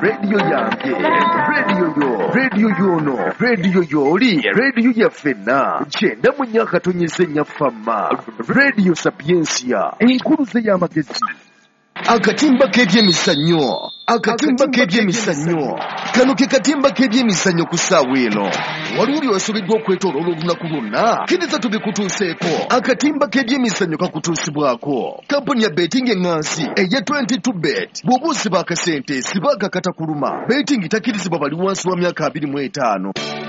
radio yange, radio yono, radio yoli, radio ya fena, chenda munyaka tonyesenya fama, radio Sapiensia, enkuluze ya magezi. Akatimba k'ebyemizannyo kano ke katimba k'ebyemizannyo ku ssaawa eno waliwo wasobeddwa okwetooloola olunaku lwonna kiriza tubikutuuseeko akatimba k'ebyemizannyo kakutuusibwako kampuni ya beting eŋŋansi eya 22bet bw'oba osiba akasente siba akakata kuluma beting takirizibwa bali wansi wa myaka 25